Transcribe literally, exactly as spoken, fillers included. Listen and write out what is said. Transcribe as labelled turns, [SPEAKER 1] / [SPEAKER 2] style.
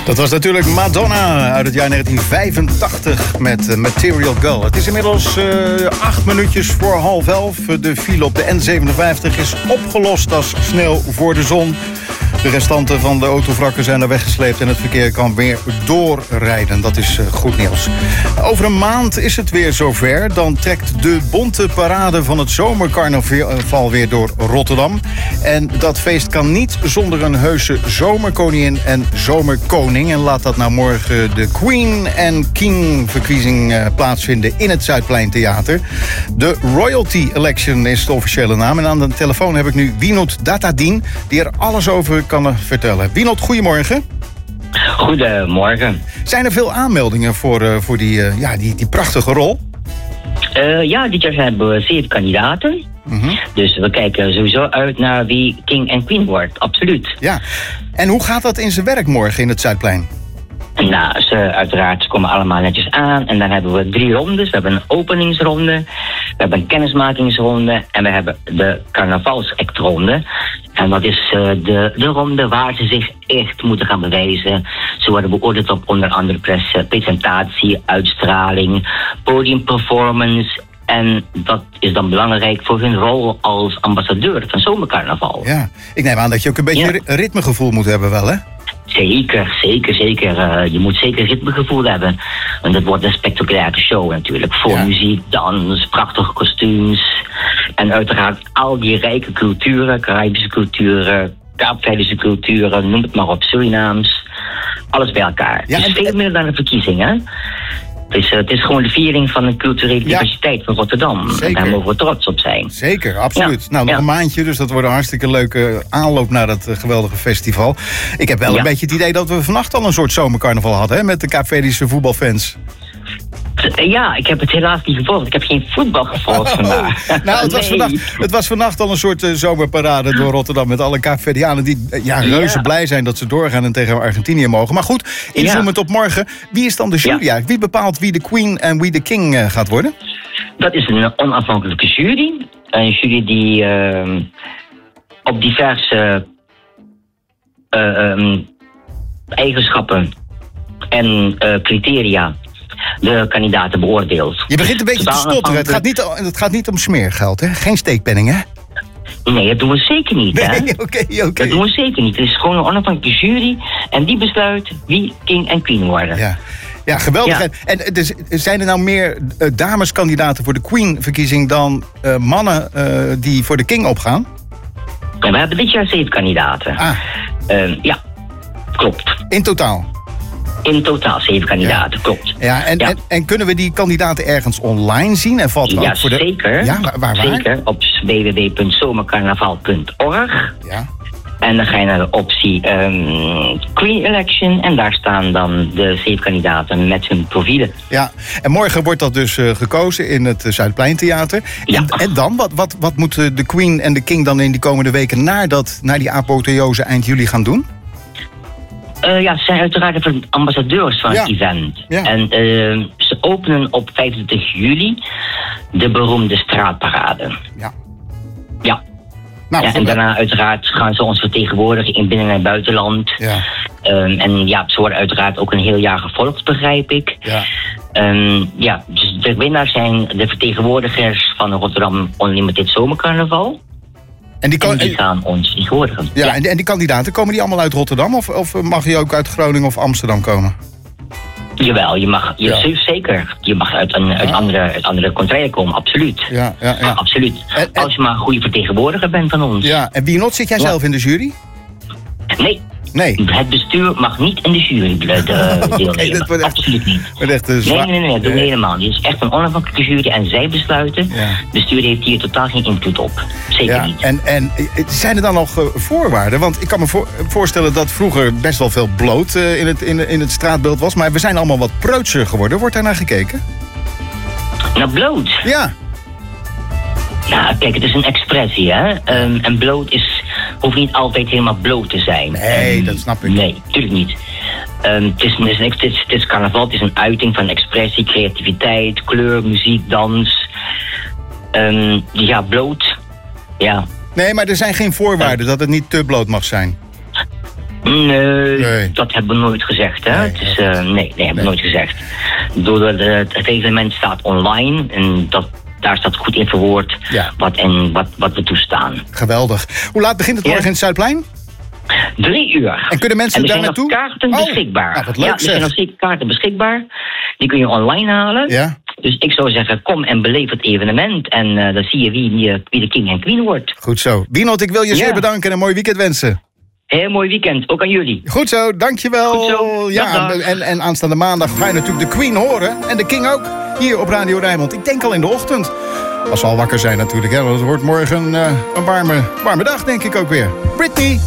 [SPEAKER 1] Dat was natuurlijk Madonna uit het jaar negentien vijfentachtig met uh, Material Girl. Het is inmiddels uh, acht minuutjes voor half elf. De file op de N zevenenvijftig is opgelost als sneeuw voor de zon. De restanten van de autovrakken zijn er weggesleept en het verkeer kan weer doorrijden. Dat is uh, goed nieuws. Over een maand is het weer zover. Dan trekt de bonte parade van het zomercarnaval weer door Rotterdam. En dat feest kan niet zonder een heuse zomerkoningin en zomerkoning. En laat dat nou morgen de Queen and King verkiezing uh, plaatsvinden in het Zuidplein Theater. De Royalty Election is de officiële naam. En aan de telefoon heb ik nu Winod Datadin, die er alles over kan vertellen. Winod, goedemorgen.
[SPEAKER 2] Goedemorgen.
[SPEAKER 1] Zijn er veel aanmeldingen voor, uh, voor die, uh, ja, die, die prachtige rol?
[SPEAKER 2] Uh, ja, dit jaar hebben we zeven kandidaten. Mm-hmm. Dus we kijken sowieso uit naar wie King en Queen wordt, absoluut.
[SPEAKER 1] Ja, en hoe gaat dat in zijn werk morgen in het Zuidplein?
[SPEAKER 2] Nou, ze uiteraard komen allemaal netjes aan. En dan hebben we drie rondes. We hebben een openingsronde, we hebben een kennismakingsronde en we hebben de carnavalsactronde. En dat is uh, de, de ronde waar ze zich echt moeten gaan bewijzen. Ze worden beoordeeld op onder andere pres, presentatie, uitstraling, podiumperformance. En dat is dan belangrijk voor hun rol als ambassadeur van zomercarnaval.
[SPEAKER 1] Ja, ik neem aan dat je ook een beetje ja. ritmegevoel moet hebben wel, hè?
[SPEAKER 2] Zeker, zeker, zeker. Uh, je moet zeker ritmegevoel hebben. Want het wordt een spectaculaire show natuurlijk. Voor ja. muziek, dans, prachtige kostuums. En uiteraard al die rijke culturen, Caribische culturen, Kaapverdische culturen, noem het maar op, Surinaams. Alles bij elkaar. Ja, het is en, veel meer dan een verkiezing, hè? Het is, het is gewoon de viering van de culturele diversiteit ja. van Rotterdam. Zeker. En daar mogen we trots op zijn.
[SPEAKER 1] Zeker, absoluut. Ja. Nou, nog ja. een maandje, dus dat wordt een hartstikke leuke aanloop naar dat uh, geweldige festival. Ik heb wel ja. een beetje het idee dat we vannacht al een soort zomercarnaval hadden, hè, met de Kaapverdische voetbalfans.
[SPEAKER 2] Ja, ik heb het helaas niet gevolgd. Ik heb geen voetbal gevolgd vandaag.
[SPEAKER 1] Oh, nou, het was, nee. vannacht, het was vannacht al een soort uh, zomerparade door Rotterdam met alle Kaapverdianen die uh, ja, reuze ja. blij zijn dat ze doorgaan en tegen Argentinië mogen. Maar goed, inzoomend ja. op morgen. Wie is dan de jury ja. Wie bepaalt wie de Queen en wie de King uh, gaat worden?
[SPEAKER 2] Dat is een onafhankelijke jury. Een jury die uh, op diverse uh, um, eigenschappen en uh, criteria de kandidaten beoordeelt.
[SPEAKER 1] Je begint een beetje te stotteren. Het gaat, niet, het gaat niet om smeergeld, hè? Geen steekpenning, hè?
[SPEAKER 2] Nee, dat doen we zeker niet,
[SPEAKER 1] nee,
[SPEAKER 2] hè?
[SPEAKER 1] Oké, okay, oké. Okay.
[SPEAKER 2] Dat doen we zeker niet. Het is gewoon een onafhankelijke jury en die besluit wie King en Queen worden.
[SPEAKER 1] Ja, ja geweldig. Ja. En dus, zijn er nou meer uh, dameskandidaten voor de Queen-verkiezing dan uh, mannen uh, die voor de King opgaan?
[SPEAKER 2] En we hebben dit jaar zeven kandidaten.
[SPEAKER 1] Ah.
[SPEAKER 2] Uh, ja, klopt.
[SPEAKER 1] In totaal?
[SPEAKER 2] In totaal zeven kandidaten, ja. klopt.
[SPEAKER 1] Ja, en, ja. En, en kunnen we die kandidaten ergens online zien? En valt er
[SPEAKER 2] ja,
[SPEAKER 1] ook voor de...
[SPEAKER 2] zeker.
[SPEAKER 1] Ja, waar, waar?
[SPEAKER 2] Zeker, op w w w punt zomercarnaval punt org.
[SPEAKER 1] Ja.
[SPEAKER 2] En dan ga je naar de optie um, Queen Election. En daar staan dan de zeven kandidaten met hun profielen.
[SPEAKER 1] Ja, en morgen wordt dat dus uh, gekozen in het Zuidplein Theater.
[SPEAKER 2] Ja.
[SPEAKER 1] En, en dan? Wat, wat, wat moeten de Queen en de King dan in die komende weken naar, dat, naar die apotheose eind juli gaan doen?
[SPEAKER 2] Uh, ja, ze zijn uiteraard de ambassadeurs van ja. het event. Ja. En uh, ze openen op vijfentwintig juli de beroemde straatparade.
[SPEAKER 1] Ja.
[SPEAKER 2] Ja.
[SPEAKER 1] Nou,
[SPEAKER 2] ja en daarna uiteraard gaan ze ons vertegenwoordigen in binnen- en buitenland.
[SPEAKER 1] Ja.
[SPEAKER 2] Um, en ja, ze worden uiteraard ook een heel jaar gevolgd, begrijp ik.
[SPEAKER 1] Ja.
[SPEAKER 2] Um, ja, dus de winnaars zijn de vertegenwoordigers van Rotterdam Unlimited Zomercarnaval. En die, kan, en die gaan ons vertegenwoordigen.
[SPEAKER 1] Ja, ja. En, die, en die kandidaten, komen die allemaal uit Rotterdam? Of, of mag je ook uit Groningen of Amsterdam komen?
[SPEAKER 2] Jawel, je mag, je, ja. zeker. Je mag uit, een, uit, ja. andere, uit andere contraien komen, absoluut.
[SPEAKER 1] Ja, ja, ja.
[SPEAKER 2] Ja, absoluut.
[SPEAKER 1] En, en,
[SPEAKER 2] Als je maar een goede vertegenwoordiger bent van ons.
[SPEAKER 1] Ja, en Winod, zit jij ja. zelf in de jury?
[SPEAKER 2] Nee.
[SPEAKER 1] Nee.
[SPEAKER 2] Het bestuur mag niet in de jury deelnemen. Okay, dat wordt echt,
[SPEAKER 1] absoluut
[SPEAKER 2] niet.
[SPEAKER 1] Wordt echt een
[SPEAKER 2] zwaar... Nee, nee, nee, dat doen we helemaal niet. Het is echt een onafhankelijke jury en zij besluiten. Ja. Het bestuur heeft hier totaal geen invloed op. Zeker ja. niet.
[SPEAKER 1] En, en zijn er dan nog uh, voorwaarden? Want ik kan me voor, voorstellen dat vroeger best wel veel bloot uh, in, het, in, in het straatbeeld was. Maar we zijn allemaal wat preutser geworden. Wordt daar naar gekeken?
[SPEAKER 2] Naar bloot?
[SPEAKER 1] Ja.
[SPEAKER 2] Nou, kijk, het is een expressie, hè. Um, en bloot is, hoeft niet altijd helemaal bloot te zijn.
[SPEAKER 1] Nee,
[SPEAKER 2] um,
[SPEAKER 1] dat snap ik.
[SPEAKER 2] Nee, natuurlijk niet. Um, het, is, het, is, het, is, het is carnaval, het is een uiting van expressie, creativiteit, kleur, muziek, dans. Um, ja, bloot. Ja.
[SPEAKER 1] Nee, maar er zijn geen voorwaarden uh, dat het niet te bloot mag zijn.
[SPEAKER 2] Nee,
[SPEAKER 1] Nee.
[SPEAKER 2] dat hebben we nooit gezegd. Hè?
[SPEAKER 1] Nee,
[SPEAKER 2] het is, uh, nee, nee, hebben we
[SPEAKER 1] Nee.
[SPEAKER 2] nooit gezegd. Doordat het, het evenement staat online en dat, daar staat goed in verwoord
[SPEAKER 1] Ja.
[SPEAKER 2] wat, en wat, wat we toestaan.
[SPEAKER 1] Geweldig. Hoe laat begint het
[SPEAKER 2] Ja.
[SPEAKER 1] morgen in het Zuidplein?
[SPEAKER 2] Drie uur.
[SPEAKER 1] En kunnen mensen
[SPEAKER 2] en er
[SPEAKER 1] daar
[SPEAKER 2] zijn nog
[SPEAKER 1] naartoe?
[SPEAKER 2] kaarten
[SPEAKER 1] Oh,
[SPEAKER 2] beschikbaar.
[SPEAKER 1] nou, wat leuk
[SPEAKER 2] ja, er
[SPEAKER 1] zeg.
[SPEAKER 2] zijn nog zeker kaarten beschikbaar. Die kun je online halen.
[SPEAKER 1] Ja.
[SPEAKER 2] Dus ik zou zeggen, kom en beleef het evenement. En uh, dan zie je wie, wie, wie de king en queen wordt.
[SPEAKER 1] Goed zo. Wienold, ik wil je
[SPEAKER 2] Ja.
[SPEAKER 1] zeer bedanken en een mooi weekend wensen.
[SPEAKER 2] Heel mooi weekend, ook aan jullie.
[SPEAKER 1] Goed zo, dankjewel.
[SPEAKER 2] Goed zo,
[SPEAKER 1] Ja,
[SPEAKER 2] dag, dag.
[SPEAKER 1] en, en aanstaande maandag ga je natuurlijk de Queen horen. En de King ook, hier op Radio Rijnmond. Ik denk al in de ochtend. Als ze al wakker zijn natuurlijk. Hè. Het wordt morgen uh, een warme, warme dag, denk ik ook weer. Britney.